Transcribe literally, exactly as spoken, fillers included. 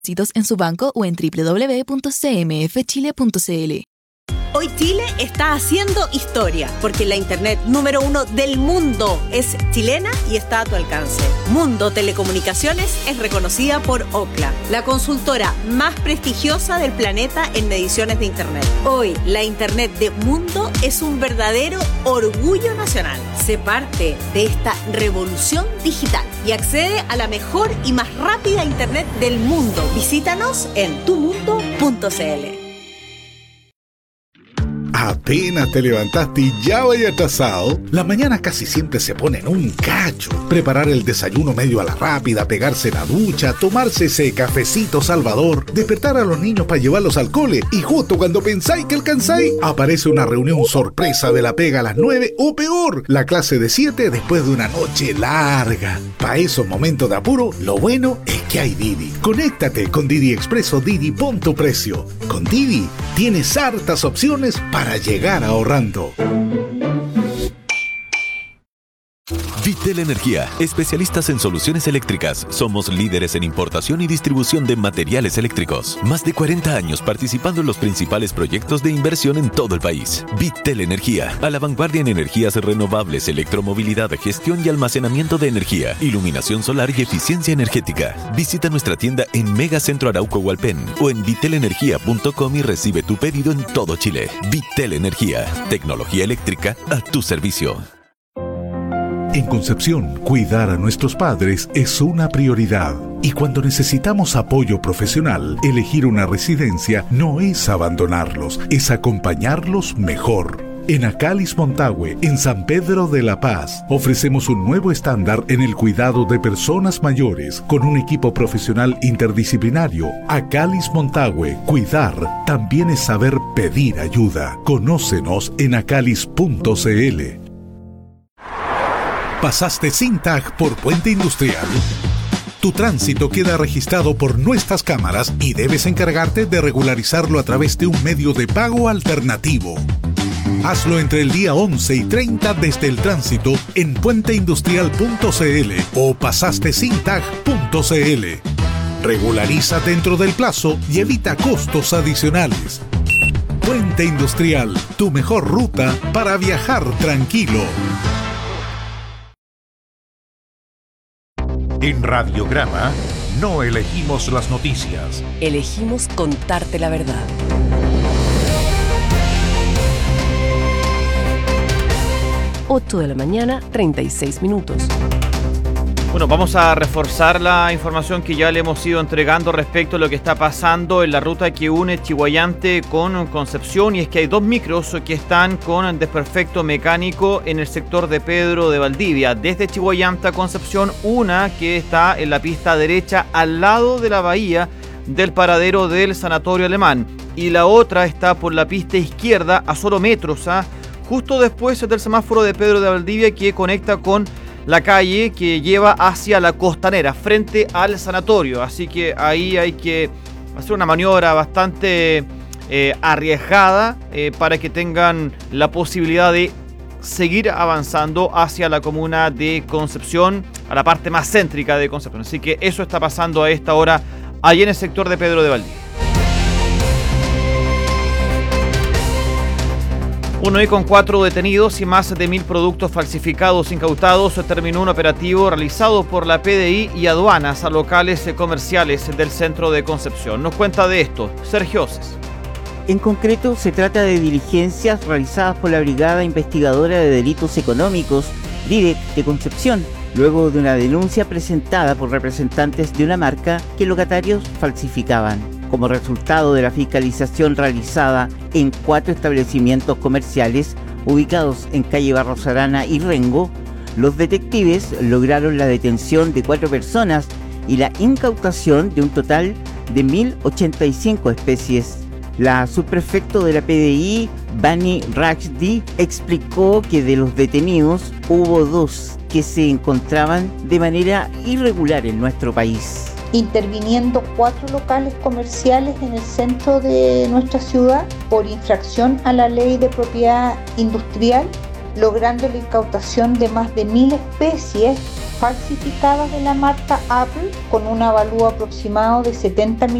en su banco o en doble u doble u doble u punto c m f chile punto c l. Hoy Chile está haciendo historia, porque la internet número uno del mundo es chilena y está a tu alcance. Mundo Telecomunicaciones es reconocida por Ookla, la consultora más prestigiosa del planeta en mediciones de internet. Hoy, la internet de Mundo es un verdadero orgullo nacional. Sé parte de esta revolución digital y accede a la mejor y más rápida internet del mundo. Visítanos en tu mundo punto c l. Apenas te levantaste y ya vaya atrasado. La mañana casi siempre se pone en un cacho. Preparar el desayuno medio a la rápida, pegarse la ducha, tomarse ese cafecito salvador, despertar a los niños para llevarlos al cole y justo cuando pensáis que alcanzáis, aparece una reunión sorpresa de la pega a las nueve o peor, la clase de siete después de una noche larga. Para esos momentos de apuro, lo bueno es que hay Didi. Conéctate con Didi Expreso Didi, pon tu precio. Con Didi tienes hartas opciones para llegar ahorrando. Vitel Energía, especialistas en soluciones eléctricas. Somos líderes en importación y distribución de materiales eléctricos. Más de cuarenta años participando en los principales proyectos de inversión en todo el país. Vitel Energía, a la vanguardia en energías renovables, electromovilidad, gestión y almacenamiento de energía, iluminación solar y eficiencia energética. Visita nuestra tienda en Megacentro Arauco Hualpén o en vitel energía punto com y recibe tu pedido en todo Chile. Vitel Energía, tecnología eléctrica a tu servicio. En Concepción, cuidar a nuestros padres es una prioridad. Y cuando necesitamos apoyo profesional, elegir una residencia no es abandonarlos, es acompañarlos mejor. En Acalis Montague, en San Pedro de la Paz, ofrecemos un nuevo estándar en el cuidado de personas mayores con un equipo profesional interdisciplinario. Acalis Montague, cuidar también es saber pedir ayuda. Conócenos en acalis punto c l. ¿Pasaste sin tag por Puente Industrial? Tu tránsito queda registrado por nuestras cámaras y debes encargarte de regularizarlo a través de un medio de pago alternativo. Hazlo entre el día once y treinta desde el tránsito en puente industrial punto c l o pasaste sin tag punto c l. Regulariza dentro del plazo y evita costos adicionales. Puente Industrial, tu mejor ruta para viajar tranquilo. En Radiograma no elegimos las noticias. Elegimos contarte la verdad. ocho de la mañana, treinta y seis minutos. Bueno, vamos a reforzar la información que ya le hemos ido entregando respecto a lo que está pasando en la ruta que une Chiguayante con Concepción, y es que hay dos micros que están con desperfecto mecánico en el sector de Pedro de Valdivia, desde Chiguayante a Concepción, una que está en la pista derecha al lado de la bahía del paradero del Sanatorio Alemán, y la otra está por la pista izquierda a solo metros, ¿ah? justo después del semáforo de Pedro de Valdivia, que conecta con la calle que lleva hacia la Costanera, frente al sanatorio. Así que ahí hay que hacer una maniobra bastante eh, arriesgada eh, para que tengan la posibilidad de seguir avanzando hacia la comuna de Concepción, a la parte más céntrica de Concepción. Así que eso está pasando a esta hora allí en el sector de Pedro de Valdivia. Uno y con cuatro detenidos y más de mil productos falsificados incautados terminó un operativo realizado por la P D I y aduanas a locales comerciales del centro de Concepción. Nos cuenta de esto Sergio Oces. En concreto, se trata de diligencias realizadas por la Brigada Investigadora de Delitos Económicos, B I D E C de Concepción, luego de una denuncia presentada por representantes de una marca que locatarios falsificaban. Como resultado de la fiscalización realizada en cuatro establecimientos comerciales ubicados en calle Barros Arana y Rengo, los detectives lograron la detención de cuatro personas y la incautación de un total de mil ochenta y cinco especies. La subprefecto de la P D I, Bani Rajdi, explicó que de los detenidos hubo dos que se encontraban de manera irregular en nuestro país, interviniendo cuatro locales comerciales en el centro de nuestra ciudad por infracción a la ley de propiedad industrial, logrando la incautación de más de mil especies falsificadas de la marca Apple con un avalúo aproximado de setenta